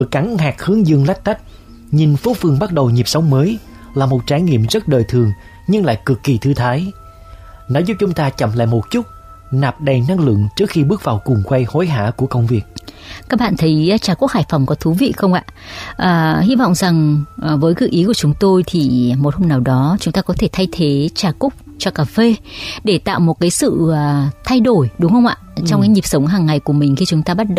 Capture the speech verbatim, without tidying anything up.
Cắn hạt hướng dương lách tách, nhìn phố phường bắt đầu nhịp sống mới là một trải nghiệm rất đời thường nhưng lại cực kỳ thư thái. Nó giúp chúng ta chậm lại một chút, nạp đầy năng lượng trước khi bước vào cuồng quay hối hả của công việc. Các bạn thấy trà cúc Hải Phòng có thú vị không ạ? À, hy vọng rằng à, với gợi ý của chúng tôi thì một hôm nào đó chúng ta có thể thay thế trà cúc cho cà phê để tạo một cái sự à, thay đổi, đúng không ạ? Trong ừ. cái nhịp sống hàng ngày của mình khi chúng ta bắt